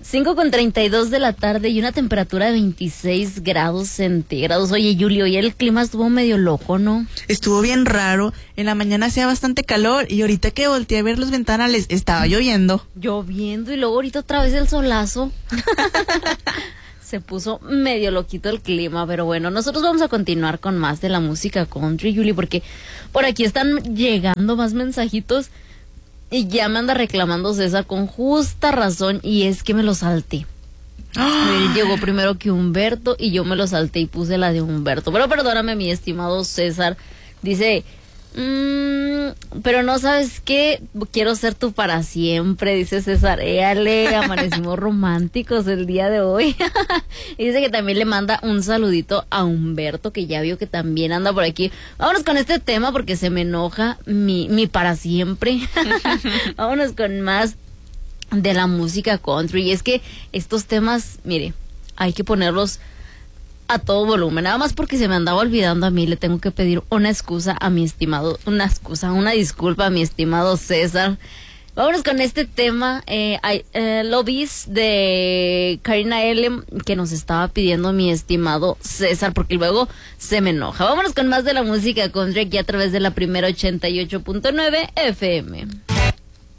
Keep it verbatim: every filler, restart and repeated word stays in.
cinco con treinta y dos de la tarde y una temperatura de veintiséis grados centígrados. Oye, Julio, hoy el clima estuvo medio loco, ¿no? Estuvo bien raro. En la mañana hacía bastante calor y ahorita que volteé a ver los ventanales estaba lloviendo. Lloviendo y luego ahorita otra vez el solazo. Se puso medio loquito el clima, pero bueno, nosotros vamos a continuar con más de la música country, Julie, porque por aquí están llegando más mensajitos y ya me anda reclamando César con justa razón, y es que me lo salté. Él llegó primero que Humberto y yo me lo salté y puse la de Humberto. Pero perdóname, mi estimado César. Dice, mmm, pero no sabes qué, quiero ser tú para siempre, dice César. Éale, amanecimos románticos el día de hoy. Y dice que también le manda un saludito a Humberto, que ya vio que también anda por aquí. Vámonos con este tema porque se me enoja mi, mi para siempre. Vámonos con más de la música country. Y es que estos temas, mire, hay que ponerlos a todo volumen, nada más porque se me andaba olvidando a mí. Le tengo que pedir una excusa a mi estimado, una excusa, una disculpa a mi estimado César. Vámonos con este tema, eh, eh, Lobbies de Karina L, que nos estaba pidiendo mi estimado César, porque luego se me enoja. Vámonos con más de la música country aquí a través de la primera ochenta y ocho punto nueve F M.